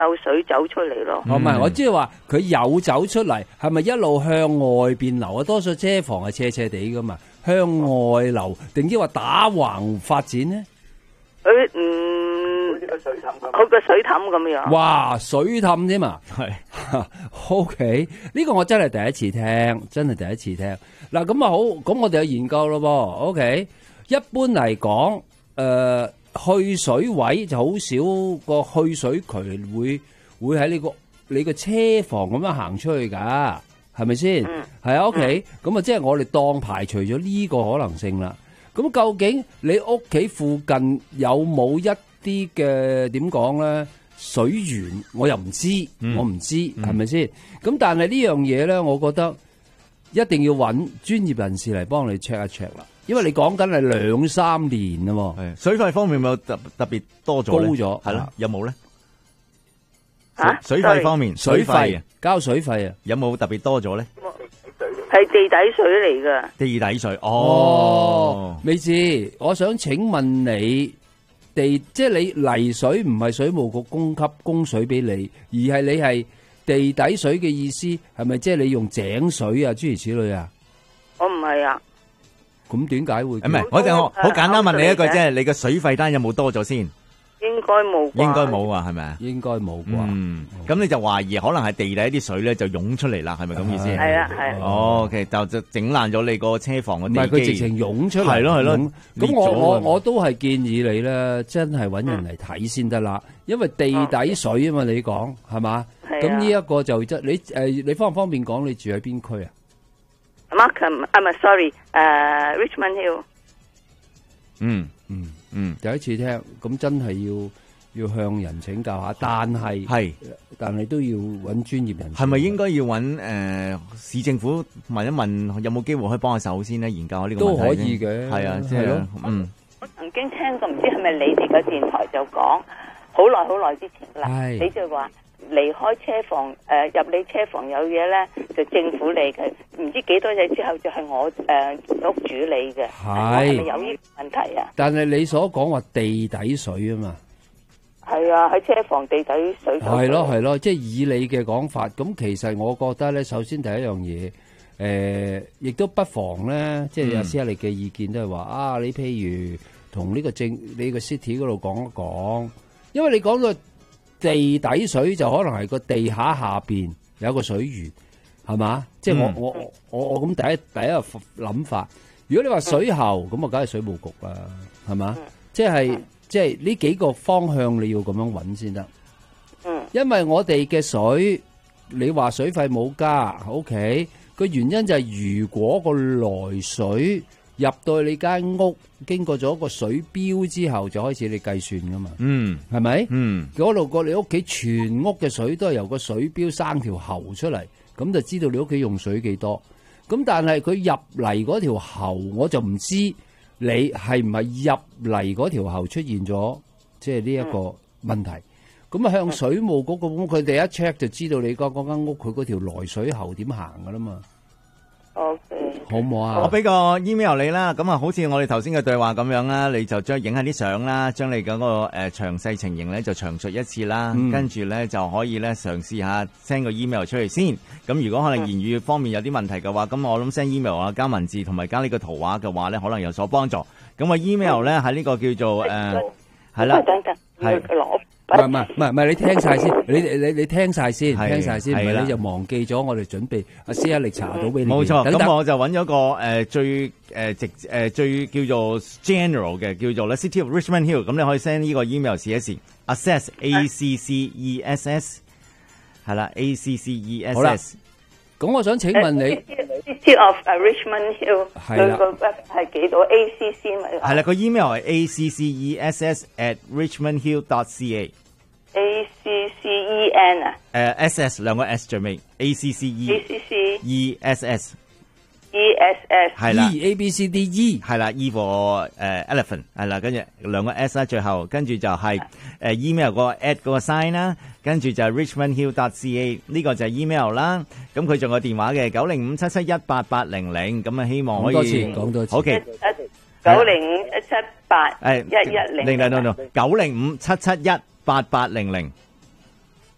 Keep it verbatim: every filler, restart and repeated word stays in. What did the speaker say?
有水走出嚟咯。 哦，唔係，我即係話佢有走出嚟，係咪一路向外邊流啊？多數車房係斜斜地噶嘛，向外流，定之話打橫發展呢？ 佢嗯，好個水凼咁樣。 哇，水凼添嘛， 係 ，O K， 呢個我真係第一次聽，真係第一次聽。嗱，咁啊好，咁我哋有研究咯噃 ，O K。一般嚟講，誒、呃，去水位就好少個去水渠會會喺呢個你個車房咁樣行出去噶，係咪先？係、嗯、啊 ，O K。咁啊，即係我哋當排除咗呢個可能性啦。咁究竟你屋企附近有冇一啲嘅點講咧水源？我又唔知，嗯、我唔知係咪先？咁但係呢樣嘢咧，我覺得一定要揾專業人士嚟幫你 check 一 check 啦。因為你講緊係兩三年啦，係水費方面有冇特特別多咗？高咗係啦，有冇咧？ 啊， 水費方面，水費啊， 交水費啊， 有冇特別多咗咧？ 係地底水嚟噶， 地底水哦， 美智，我想請問你地，即係你泥水唔係水務局供給供水俾你，而係你係地底水嘅意思，係咪即係你用井水啊諸如此類啊？ 我唔係啊， 咁點解會？ 唔係，我就好簡單問你一句啫，你個水費單有冇多咗先？ 應該冇， 應該冇啊，係咪啊？ 應該冇啩。 嗯，咁你就懷疑可能係地底一啲水咧就湧出嚟啦，係咪咁意思？ 係啊，係。 哦，OK，就就整爛咗你個車房嘅地基。 唔係佢直情湧出嚟。係咯係咯。咁我我我都係建議你咧，真係揾人嚟睇先得啦。因為地底水啊嘛，你講係嘛？咁呢一個就即你誒，你方唔方便講你住喺邊區啊 ？Markham，啊唔係 ，sorry， 誒 Richmond Hill。 嗯。 嗯嗯，第一次聽，咁真係要要向人請教下，但係係，但係都要揾專業人士。 係咪應該要揾誒、呃、市政府問一問，有冇機會可以幫下手先咧？研究下呢個問題都可以嘅，係啊，即係咯，嗯。 我曾經聽過，唔知係咪你哋嘅電台就講，好耐好耐之前啦，你就話。離開車房，誒、呃、入你車房有嘢咧，就政府理嘅，唔知幾多日之後就係我誒、呃、屋主理嘅，係咪有呢個問題啊？ 但係你所講話地底水啊嘛， 係啊，喺車房地底水係咯係咯，即係以你嘅講法，咁其實我覺得咧，首先第一樣嘢，誒、呃，亦都不妨咧，即係阿施力嘅意見都係話啊，你譬如同呢個政你個 city 嗰度講一講，因為你講到。地底水就可能係個地下下邊有一個水源，係嘛？即係我、嗯、我我我咁第一第一個諗法。如果你話水喉咁啊，梗係水務局啦，係嘛？嗯、即係即係呢幾個方向你要咁樣揾先得。嗯，因為我哋嘅水，你話水費冇加 ，OK？個原因就係如果個來水入到你間屋，經過咗個水標之後，就開始你計算噶嘛。嗯，係咪？嗯，嗰度過你屋企全屋嘅水都係由個水標生條喉出嚟，咁就知道你屋企用水幾多。咁但係佢入嚟嗰條喉，我就唔知你係唔係入嚟嗰條喉出現咗，即係呢一個問題。咁啊，向水務局咁，佢哋一 check 就知道你嗰嗰間屋佢嗰條來水喉點行噶啦嘛。 O K， 好唔好啊？ 我俾個 email 你啦，咁啊，好似我哋頭先嘅對話咁樣啦，你就將影下啲相啦，將你嗰個誒詳細情形咧就詳述一次啦，嗯、跟住咧就可以咧嘗試下 send 個 email 出嚟先。咁如果可能言語方面有啲問題嘅話，咁、嗯、我諗 send email 啊，加文字同埋加呢個圖畫嘅話咧，可能有所幫助。咁啊 email 咧喺呢個叫做誒係啦，係。 唔係唔係唔係唔係，你聽晒先，你你你聽晒先，聽晒先，唔係你就忘記咗我哋準備阿施一力查到俾你。 冇錯，咁我就揾咗個誒最誒直誒最叫做 general 嘅，叫做咧 City of Richmond Hill。咁你可以 send 呢個 email 試一試 ，access a c c e s s 係啦 ，a c c e s s。 咁我想請問你 City of Richmond Hill 佢個 web 係幾多 A C C 咪？ 係啦，個 email 係 a c c e s s at richmond hill dot c a。A C C E N 啊？ 誒 S S 兩個 S 最尾 A C C E A C C E S S E S S 係啦 A B C D E 係啦 E for 誒 elephant 係啦，跟住兩個 S 啦，最後跟住就係誒 email 嗰個 at 嗰個 sign 啦，跟住就係 richmond hill dot c a 呢個就係 email 啦。咁佢仲有電話嘅九零五七七一八八零零，咁啊希望可以講多次講多次。 好嘅， 九零五一七八誒一一零零零零九零五七七一八八零零。